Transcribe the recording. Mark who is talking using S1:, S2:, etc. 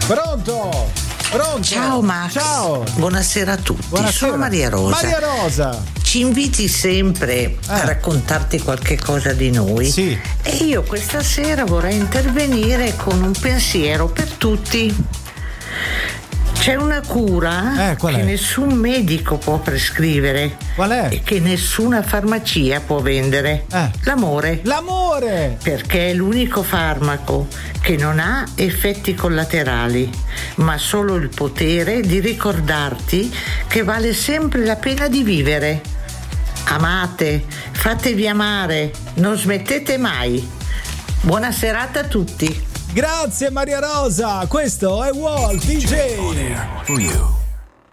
S1: Pronto?
S2: Ciao Max.
S1: Ciao.
S2: Buonasera a tutti.
S1: Buonasera.
S2: Sono Maria Rosa.
S1: Maria Rosa.
S2: Ci inviti sempre a raccontarti qualche cosa di noi.
S1: Sì.
S2: E io questa sera vorrei intervenire con un pensiero per tutti. C'è una cura
S1: qual
S2: che
S1: è?
S2: nessun medico può prescrivere.
S1: Qual è?
S2: E che nessuna farmacia può vendere. L'amore.
S1: L'amore!
S2: Perché è l'unico farmaco che non ha effetti collaterali, ma solo il potere di ricordarti che vale sempre la pena di vivere. Amate, fatevi amare, non smettete mai. Buona serata a tutti.
S1: Grazie Maria Rosa, questo è Wolf DJ.